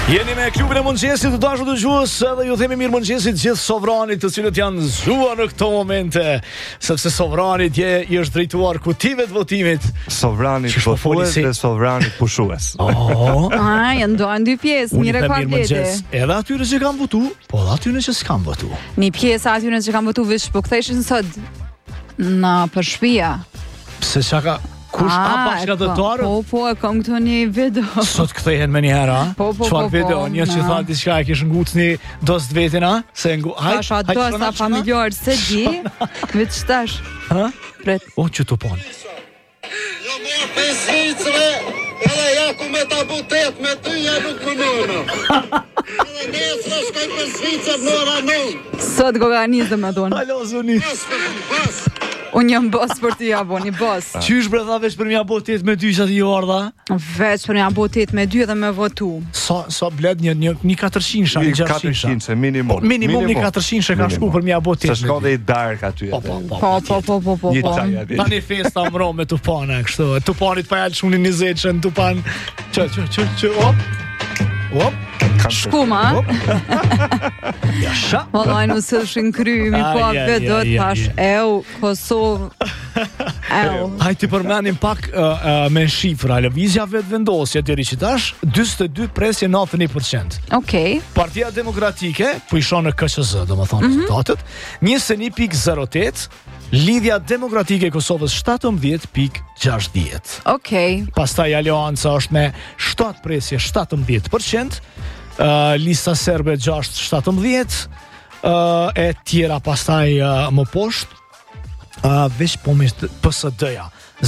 Jeni me klubin e mëngjesit të dashur dëgjues, edhe ju themi mirë mëngjesit gjithë sovranit të cilët janë zuar në këto momente, sepse sovrani i është drejtuar kutive të votimit. Sovrani votues dhe sovrani pushues. Janë dy pjesë, një rekord lete. Edhe atyre që kanë votu, po edhe atyre që s'kan votu. Një pjesë atyre që kanë votu veç po ktheshin sot në për shtëpia. Pse çka kush bashkëdhëtar? Po, e kam këtu një video. Sot kthehen më një herë, a? Çfarë video? Një që tha diçka e kish ngucni dos të vetin, a? Se Pasha dosa familjar se di, veç tash. Ha? Pret. O që të pon. Jo më pesicre, edhe ja ku me ta butet me ty ja nuk më nëna. Edhe nesra shkoj për Zvicër në Ranon. Sot organizëm me tonë. Alo, zoni. Unë jam bos për të jaboni, bos. Qysh bre tha veç për mja botet me 2 që ati ardha? Veç për mja botet me 2 dhe me votu. Sa bled një 400, një 600. Minimum. Minimum një 400 ka shku për mja botet. Se shko dhe i dark aty. Po. Tani festa mro me tupane, kështu. Tupanit pa jalë shumë një 20 që në tupan. Që, op. Shkuma. Jasha. Vallaj nëse shin krymi po vetë tash Kosovë. Hajti përmendim pak me shifra. Lëvizja vetë vendosje deri që tash 42 presje 91%. Okej. Partia Demokratike po i shon në KQZ, domethënë rezultatet 21.08. Lidhja Demokratike e Kosovës 17.60. Okej. Pastaj Aleanca është me 7 presje 17%. Lista serbe 6-17, e tjera pastaj më poshtë, veç po me PSD-ja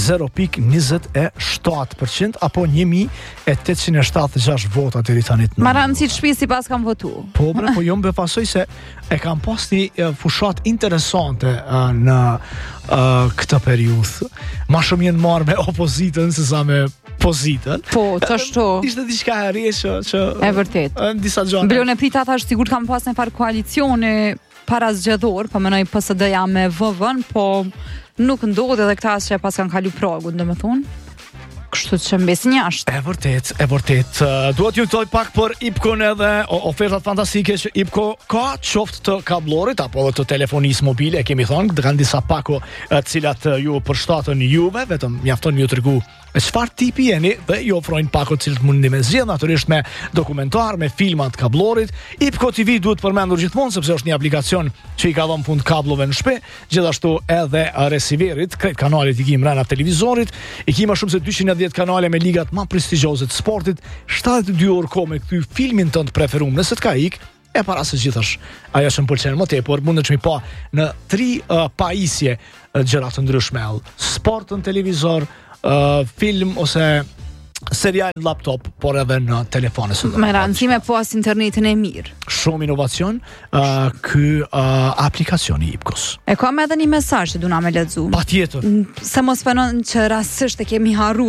0.27% apo 1876 vota deri tani. Maranci shtëpi sipas kam votu. Po bre, po jo më befasoj se e kam pas një fushat interesante në këtë periudhë. Ma shumë jenë marrë me opozitën se sa me pozitën. Po, të shto. Ishte diçka e re që e vërtet. Disa gjëra. Blon e prita thash sigurt kam pas një far koalicione para zgjedhor, po menoj PSD-ja me VV-n, po nuk ndodhi edhe këta që pas kanë kalu pragun, domethënë. Kështu që mbesin jashtë. E vërtet. Duhet ju këtoj pak për IPCO-n edhe ofertat fantastike që IPCO ka, qoftë të kablorit apo të telefonisë mobile, kemi thonë, dhe kanë disa pako cilat ju përshtatën juve, vetëm mjafton ju t'regu çfarë tipi jeni dhe ju ofrojnë pakot cilët mundi me zgjedh, natyrisht me dokumentar, me filmat kablorit. IPCO TV duhet përmendur gjithmonë sepse është një aplikacion që i ka dhënë fund kablove në shtëpi, gjithashtu edhe receiverit, krejt kanalet i kim rënë televizorit, i kim më shumë se 210 kanale me ligat më prestigjioze të sportit, 72 orë kohë me kthy filmin tënd preferuar, nëse të ka ik. E para se gjithash, ajo që më pëlqen më tepër, mundet që mi pa në 3 pajisje gjëra të ndryshme, sport në televizor, film ose serial në laptop, por edhe në telefone. Me rëndësime pas internetin e mirë. Shumë inovacion, ky aplikacioni IPCO-s. E kam edhe një mesazh që duna me lexu. Patjetër. Se mos pënon që rastisht e kemi harruar